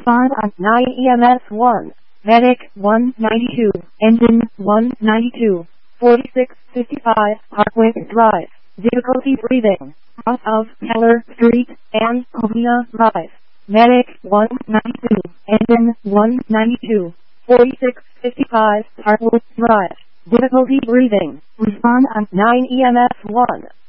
Respond on 9 EMS 1. Medic 192. Engine 192. 4655 Hardwick Drive. Difficulty breathing. Cross of Keller Street and Covina Drive. Medic 192. Engine 192. 4655 Hardwick Drive. Difficulty breathing. Respond on 9 EMS 1.